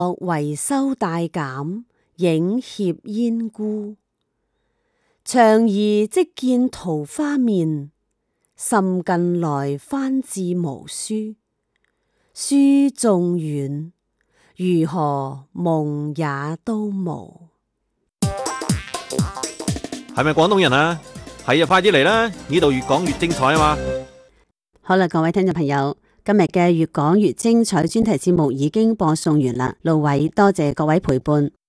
維修大減，影協煙孤。長兒即見桃花面，甚近來翻至無書。書縱遠，如何夢也都無。 係咪廣東人啊？係啊，快啲嚟啦！呢度越講越精彩啊嘛！ 好啦，各位聽眾朋友，今日嘅越講越精彩專題節目已經播送完啦。盧偉多謝各位陪伴。